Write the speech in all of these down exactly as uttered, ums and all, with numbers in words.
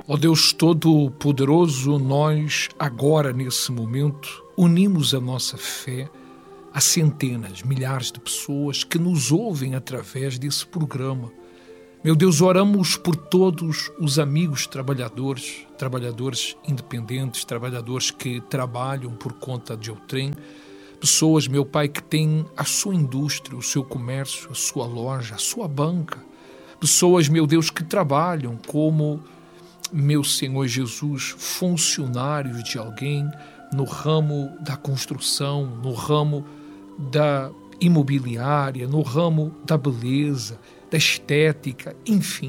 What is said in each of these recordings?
Ó Deus Todo-Poderoso, nós agora, nesse momento, unimos a nossa fé a centenas, milhares de pessoas que nos ouvem através desse programa. Meu Deus, oramos por todos os amigos trabalhadores, trabalhadores independentes, trabalhadores que trabalham por conta de outrem, pessoas, meu Pai, que têm a sua indústria, o seu comércio, a sua loja, a sua banca. Pessoas, meu Deus, que trabalham como, meu Senhor Jesus, funcionários de alguém no ramo da construção, no ramo da imobiliária, no ramo da beleza, da estética, enfim.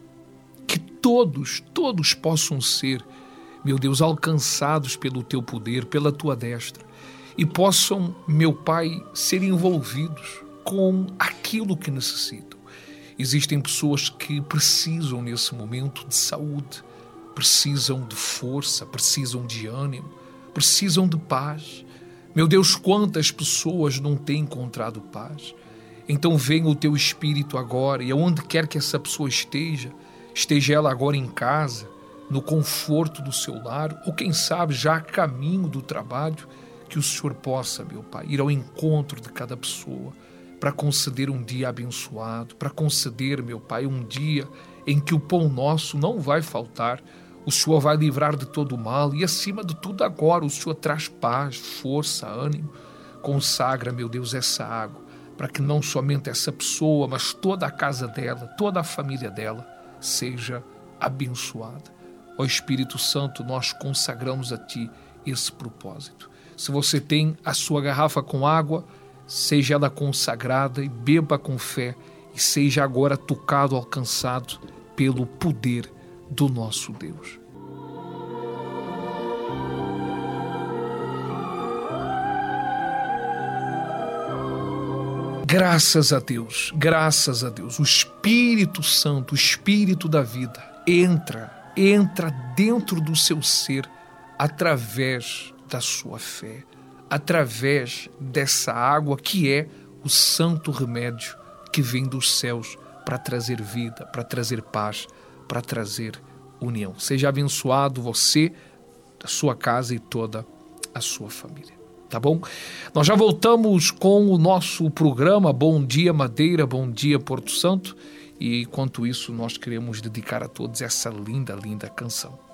Que todos, todos possam ser, meu Deus, alcançados pelo Teu poder, pela Tua destra, e possam, meu Pai, ser envolvidos com aquilo que necessitam. Existem pessoas que precisam, nesse momento, de saúde, precisam de força, precisam de ânimo, precisam de paz. Meu Deus, quantas pessoas não têm encontrado paz? Então venha o Teu Espírito agora, e aonde quer que essa pessoa esteja, esteja ela agora em casa, no conforto do seu lar, ou quem sabe já a caminho do trabalho, que o Senhor possa, meu Pai, ir ao encontro de cada pessoa, para conceder um dia abençoado, para conceder, meu Pai, um dia em que o pão nosso não vai faltar. O Senhor vai livrar de todo o mal e, acima de tudo, agora o Senhor traz paz, força, ânimo. Consagra, meu Deus, essa água, para que não somente essa pessoa, mas toda a casa dela, toda a família dela, seja abençoada. Ó Espírito Santo, nós consagramos a Ti esse propósito. Se você tem a sua garrafa com água, seja ela consagrada e beba com fé, e seja agora tocado, alcançado pelo poder do nosso Deus. Graças a Deus, graças a Deus, o Espírito Santo, o Espírito da vida, entra, entra dentro do seu ser através da sua fé, através dessa água que é o santo remédio que vem dos céus para trazer vida, para trazer paz, para trazer união. Seja abençoado você, a sua casa e toda a sua família. Tá bom? Nós já voltamos com o nosso programa Bom Dia Madeira, Bom Dia Porto Santo, e enquanto isso nós queremos dedicar a todos essa linda, linda canção.